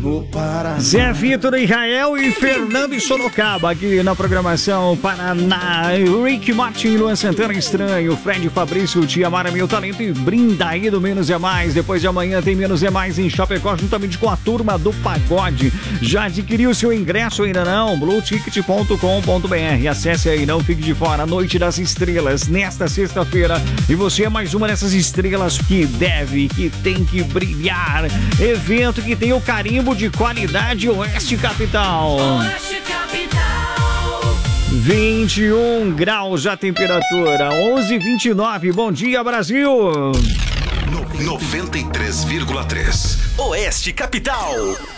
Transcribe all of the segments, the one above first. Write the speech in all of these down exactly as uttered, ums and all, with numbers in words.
Zé Vitor, Israel e Fernando e Sorocaba aqui na programação Paraná. Rick Martin, Luan Santana Estranho, Fred Fabrício, Tia Mara, Meu Talento e Brinda aí do Menos é Mais. Depois de amanhã tem Menos é Mais em Chapecó, juntamente com a turma do Pagode. Já adquiriu seu ingresso ainda não? blue ticket ponto com ponto b r. Acesse aí, não fique de fora. Noite das Estrelas, nesta sexta-feira. E você é mais uma dessas estrelas que deve, que tem que brilhar. Evento que tem o carimbo de qualidade Oeste Capital. Oeste Capital. vinte e um graus a temperatura, onze e vinte e nove. Bom dia, Brasil. noventa e três vírgula três Oeste Capital.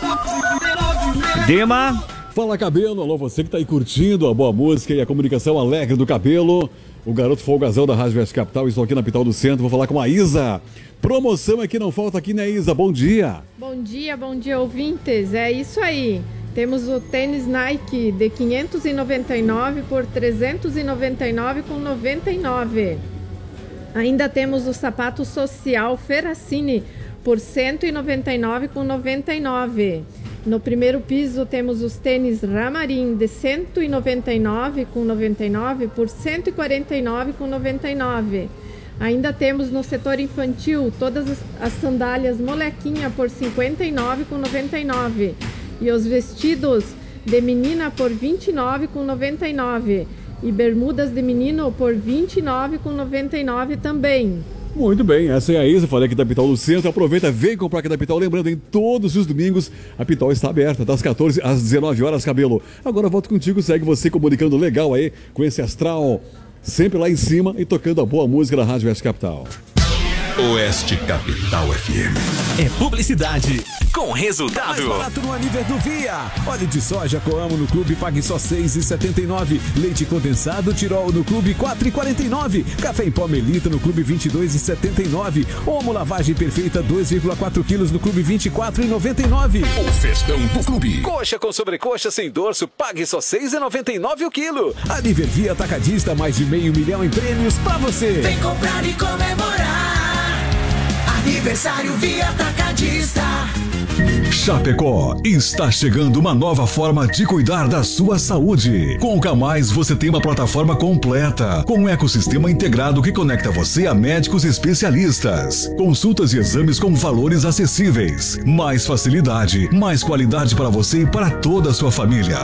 Dema. Fala, Cabelo. Alô, você que tá aí curtindo a boa música e a comunicação alegre do Cabelo. O garoto folgazão da Rádio Oeste Capital. Estou aqui na Capital do Centro. Vou falar com a Isa. Promoção aqui não falta aqui, né, Isa? Bom dia. Bom dia, bom dia, ouvintes. É isso aí. Temos o tênis Nike de quinhentos e noventa e nove por trezentos e noventa e nove com noventa e nove. Ainda temos o sapato social Ferracini por cento e noventa e nove com noventa e nove. No primeiro piso temos os tênis Ramarim de cento e noventa e nove com noventa e nove por cento e quarenta e nove com noventa e nove. Ainda temos no setor infantil todas as, as sandálias Molequinha por cinquenta e nove com noventa e nove e os vestidos de menina por vinte e nove com noventa e nove e bermudas de menino por vinte e nove com noventa e nove também. Muito bem, essa é a Isa, falei aqui da Pitol do Centro. Aproveita, vem comprar aqui da Pitol. Lembrando, em todos os domingos a Pitol está aberta, das quatorze às dezenove horas, Cabelo. Agora volto contigo, segue você comunicando legal aí com esse astral, sempre lá em cima e tocando a boa música da Rádio Oeste Capital. Oeste Capital F M. É publicidade com resultado. Mais barato no aniversário do Via. Óleo de soja Coamo no Clube pague só seis reais e setenta e nove centavos. Leite condensado Tirol no Clube quatro reais e quarenta e nove centavos. Café em pó Melita no Clube vinte e dois reais e setenta e nove centavos. Omo lavagem perfeita dois vírgula quatro quilos no Clube vinte e quatro reais e noventa e nove centavos. O festão do Clube. Coxa com sobrecoxa sem dorso pague só seis reais e noventa e nove centavos o quilo. Aniver Via Atacadista, mais de meio milhão em prêmios pra você. Vem comprar e comemorar. Aniversário Via Atacadista. Chapecó, está chegando uma nova forma de cuidar da sua saúde. Com o Camais você tem uma plataforma completa, com um ecossistema integrado que conecta você a médicos especialistas. Consultas e exames com valores acessíveis. Mais facilidade, mais qualidade para você e para toda a sua família.